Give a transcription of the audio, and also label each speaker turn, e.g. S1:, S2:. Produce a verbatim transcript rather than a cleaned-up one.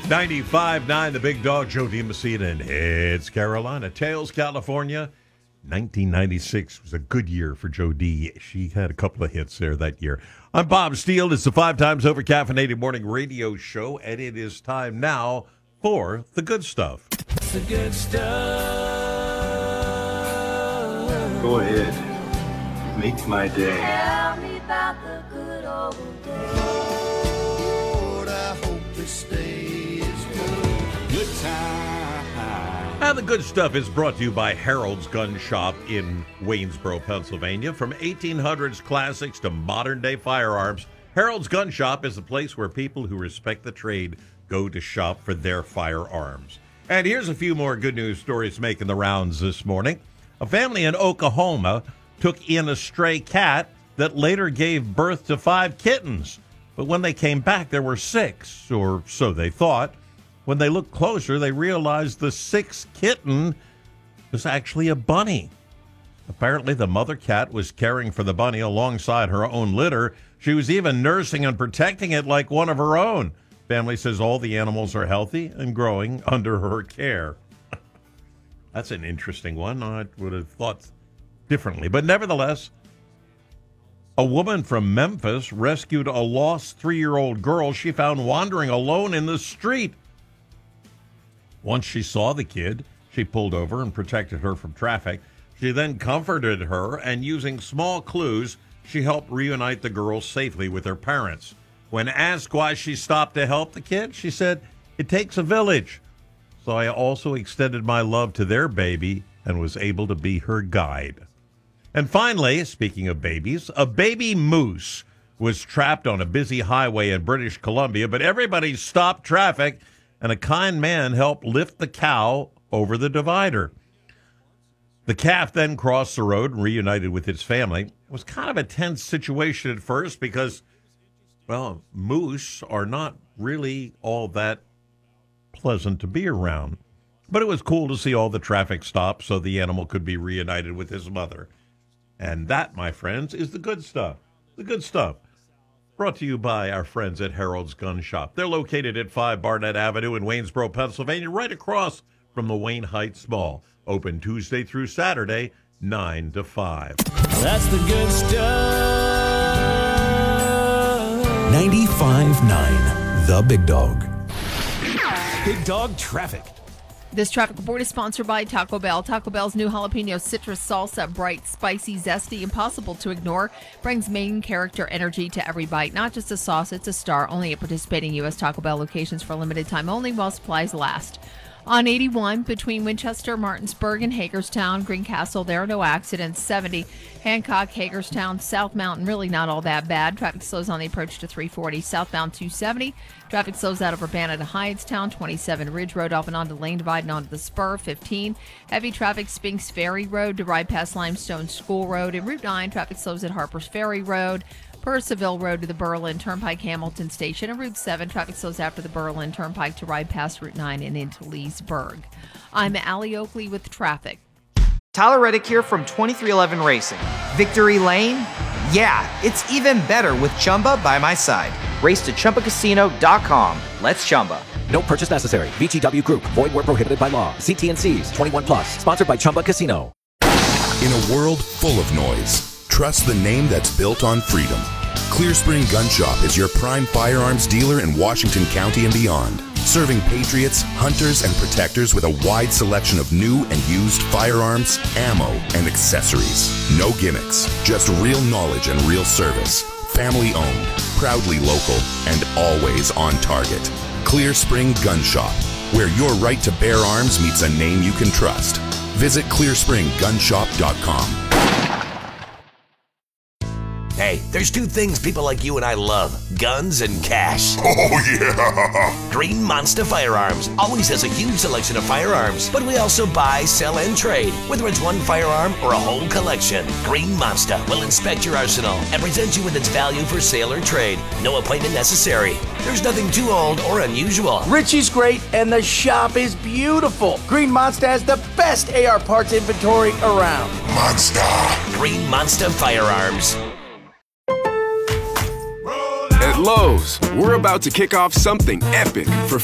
S1: ninety-five point nine, the big dog, Joe DiMessina, and it's Carolina. Tales, California. nineteen ninety-six was a good year for Joe D. She had a couple of hits there that year. I'm Bob Steele. It's the five times over caffeinated morning radio show, and it is time now for the good stuff.
S2: It's the good stuff.
S3: Go ahead. Make my day.
S2: Tell me about the good old days. Lord, I hope this day is good. Good time.
S1: And the good stuff is brought to you by Harold's Gun Shop in Waynesboro, Pennsylvania. From eighteen hundreds classics to modern-day firearms, Harold's Gun Shop is the place where people who respect the trade go to shop for their firearms. And here's a few more good news stories making the rounds this morning. A family in Oklahoma took in a stray cat that later gave birth to five kittens. But when they came back, there were six, or so they thought. When they looked closer, they realized the sixth kitten was actually a bunny. Apparently, the mother cat was caring for the bunny alongside her own litter. She was even nursing and protecting it like one of her own. Family says all the animals are healthy and growing under her care. That's an interesting one. I would have thought differently. But nevertheless, a woman from Memphis rescued a lost three-year-old girl she found wandering alone in the street. Once she saw the kid, she pulled over and protected her from traffic. She then comforted her, and using small clues, she helped reunite the girl safely with her parents. When asked why she stopped to help the kid, she said, "It takes a village. So I also extended my love to their baby and was able to be her guide." And finally, speaking of babies, a baby moose was trapped on a busy highway in British Columbia, but everybody stopped traffic, and a kind man helped lift the cow over the divider. The calf then crossed the road and reunited with its family. It was kind of a tense situation at first because, well, moose are not really all that pleasant to be around. But it was cool to see all the traffic stop so the animal could be reunited with his mother. And that, my friends, is the good stuff. The good stuff. Brought to you by our friends at Harold's Gun Shop. They're located at five Barnett Avenue in Waynesboro, Pennsylvania, right across from the Wayne Heights Mall. Open Tuesday through Saturday, nine to five.
S2: That's the good stuff.
S4: ninety-five point nine, The Big Dog.
S5: Big Dog Traffic.
S6: This traffic report is sponsored by Taco Bell. Taco Bell's new jalapeno citrus salsa, bright, spicy, zesty, impossible to ignore, brings main character energy to every bite. Not just a sauce, it's a star. Only at participating U S Taco Bell locations for a limited time only while supplies last. On eighty-one, between Winchester, Martinsburg, and Hagerstown, Greencastle, there are no accidents. seventy, Hancock, Hagerstown, South Mountain, really not all that bad. Traffic slows on the approach to three forty. Southbound two seventy. Traffic slows out of Urbana to Hyattstown. twenty-seven, Ridge Road off and onto Lane Divide and onto the Spur. fifteen, heavy traffic, Spinks Ferry Road to ride past Limestone School Road. And Route nine, traffic slows at Harper's Ferry Road. Purcellville Road to the Berlin Turnpike Hamilton Station, and Route seven, traffic slows after the Berlin Turnpike to ride past Route nine and into Leesburg. I'm Allie Oakley with traffic.
S7: Tyler Reddick here from twenty-three eleven Racing. Victory Lane? Yeah, it's even better with Chumba by my side. Race to Chumba Casino dot com. Let's Chumba.
S5: No purchase necessary. V G W Group. Void where prohibited by law. See T and C's. twenty-one plus. Sponsored by Chumba Casino.
S8: In a world full of noise, trust the name that's built on freedom. Clear Spring Gun Shop is your prime firearms dealer in Washington County and beyond, serving patriots, hunters, and protectors with a wide selection of new and used firearms, ammo, and accessories. No gimmicks, just real knowledge and real service. Family owned, proudly local, and always on target. Clear Spring Gun Shop, where your right to bear arms meets a name you can trust. Visit clear spring gun shop dot com.
S9: Hey, there's two things people like you and I love, guns and cash.
S8: Oh, yeah!
S9: Green Monster Firearms always has a huge selection of firearms, but we also buy, sell, and trade, whether it's one firearm or a whole collection. Green Monster will inspect your arsenal and present you with its value for sale or trade. No appointment necessary. There's nothing too old or unusual.
S10: Richie's great, and the shop is beautiful. Green Monster has the best A R parts inventory around.
S8: Monster!
S9: Green Monster Firearms.
S11: At Lowe's, we're about to kick off something epic for